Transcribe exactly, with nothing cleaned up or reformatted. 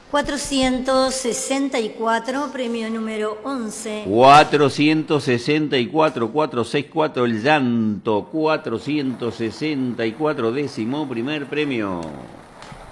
cuatrocientos sesenta y cuatro, premio número once. cuatrocientos sesenta y cuatro, cuatrocientos sesenta y cuatro, el llanto. cuatrocientos sesenta y cuatro, décimo primer premio.